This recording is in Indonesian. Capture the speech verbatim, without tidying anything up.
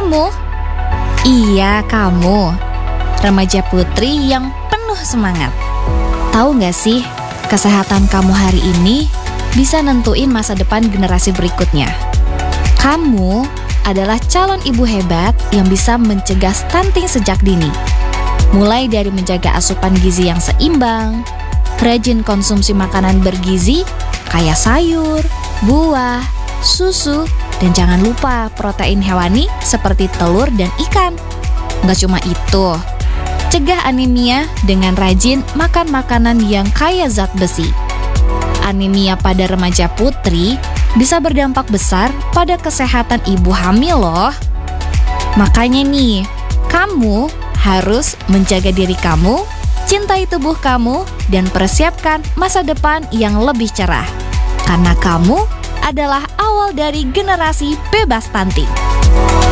Kamu? Iya, kamu. Remaja putri yang penuh semangat. Tahu nggak sih, kesehatan kamu hari ini bisa nentuin masa depan generasi berikutnya. Kamu adalah calon ibu hebat yang bisa mencegah stunting sejak dini. Mulai dari menjaga asupan gizi yang seimbang, rajin konsumsi makanan bergizi kayak sayur, buah, susu, dan jangan lupa protein hewani seperti telur dan ikan. Nggak cuma itu, cegah anemia dengan rajin makan makanan yang kaya zat besi. Anemia pada remaja putri bisa berdampak besar pada kesehatan ibu hamil loh. Makanya nih, kamu harus menjaga diri kamu, cintai tubuh kamu, dan persiapkan masa depan yang lebih cerah. Karena kamu adalah awal dari generasi bebas stunting.